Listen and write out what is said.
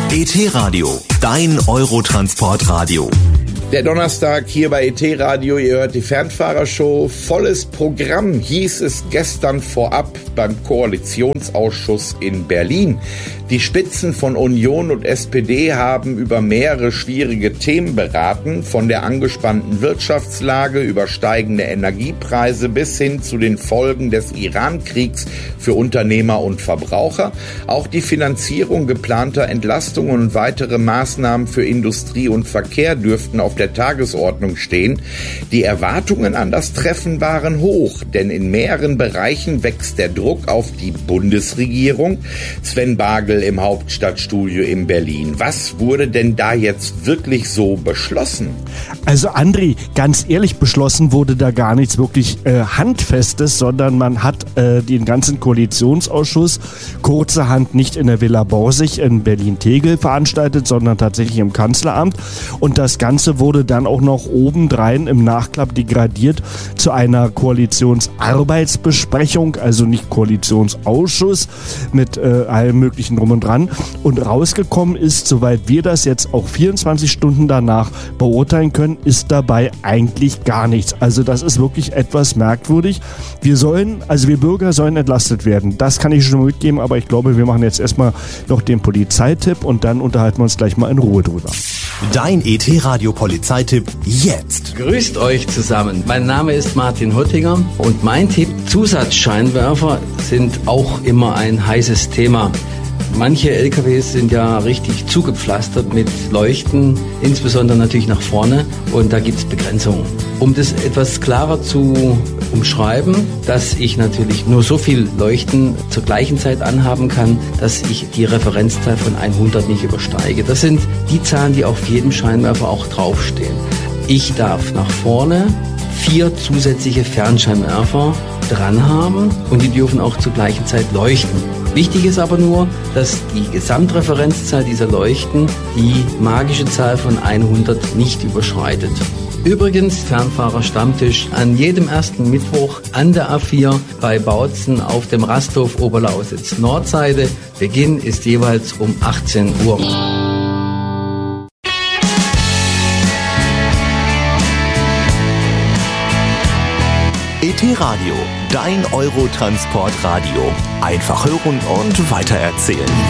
ET Radio, dein Eurotransportradio. Der Donnerstag hier bei ET Radio, ihr hört die Fernfahrershow. Volles Programm hieß es gestern vorab beim Koalitionsausschuss in Berlin. Die Spitzen von Union und SPD haben über mehrere schwierige Themen beraten, von der angespannten Wirtschaftslage über steigende Energiepreise bis hin zu den Folgen des Iran-Kriegs für Unternehmer und Verbraucher. Auch die Finanzierung geplanter Entlastungen und weitere Maßnahmen für Industrie und Verkehr dürften auf der Tagesordnung stehen. Die Erwartungen an das Treffen waren hoch, denn in mehreren Bereichen wächst der Druck auf die Bundesregierung. Sven Bagel im Hauptstadtstudio in Berlin. Was wurde denn da jetzt wirklich so beschlossen? Also André, ganz ehrlich, beschlossen wurde da gar nichts wirklich Handfestes, sondern man hat den ganzen Koalitionsausschuss kurzerhand nicht in der Villa Borsig in Berlin-Tegel veranstaltet, sondern tatsächlich im Kanzleramt. Und das Ganze wurde dann auch noch obendrein im Nachklapp degradiert zu einer Koalitionsarbeitsbesprechung, also nicht Koalitionsausschuss mit allem möglichen drum und dran. Und rausgekommen ist, soweit wir das jetzt auch 24 Stunden danach beurteilen können, ist dabei eigentlich gar nichts. Also das ist wirklich etwas merkwürdig. Wir Bürger sollen entlastet werden. Das kann ich schon mitgeben, aber ich glaube, wir machen jetzt erstmal noch den Polizeitipp und dann unterhalten wir uns gleich mal in Ruhe drüber. Dein ET-Radio-Polizeitipp jetzt. Grüßt euch zusammen. Mein Name ist Martin Hottinger und mein Tipp: Zusatzscheinwerfer sind auch immer ein heißes Thema. Manche LKWs sind ja richtig zugepflastert mit Leuchten, insbesondere natürlich nach vorne, und da gibt es Begrenzungen. Um das etwas klarer zu umschreiben, dass ich natürlich nur so viel Leuchten zur gleichen Zeit anhaben kann, dass ich die Referenzzahl von 100 nicht übersteige. Das sind die Zahlen, die auf jedem Scheinwerfer auch draufstehen. Ich darf nach vorne 4 zusätzliche Fernscheinwerfer dran haben und die dürfen auch zur gleichen Zeit leuchten. Wichtig ist aber nur, dass die Gesamtreferenzzahl dieser Leuchten die magische Zahl von 100 nicht überschreitet. Übrigens, Fernfahrer-Stammtisch an jedem ersten Mittwoch an der A4 bei Bautzen auf dem Rasthof Oberlausitz Nordseite. Beginn ist jeweils um 18 Uhr. ET Radio, dein Eurotransportradio. Einfach hören und weitererzählen.